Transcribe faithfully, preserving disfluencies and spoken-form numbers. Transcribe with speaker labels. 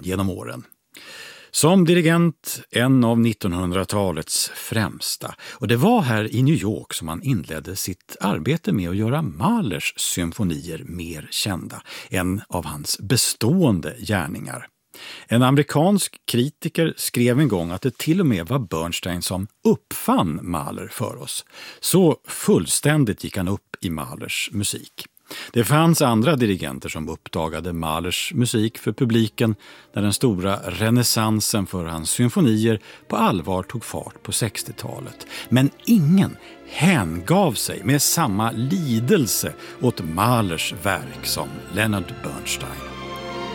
Speaker 1: genom åren. Som dirigent en av nittonhundratalets främsta, och det var här i New York som han inledde sitt arbete med att göra Mahlers symfonier mer kända, en av hans bestående gärningar. En amerikansk kritiker skrev en gång att det till och med var Bernstein som uppfann Mahler för oss. Så fullständigt gick han upp i Mahlers musik. Det fanns andra dirigenter som uppdagade Mahlers musik för publiken när den stora renässansen för hans symfonier på allvar tog fart på sextiotalet. Men ingen hängav sig med samma lidelse åt Mahlers verk som Leonard Bernstein.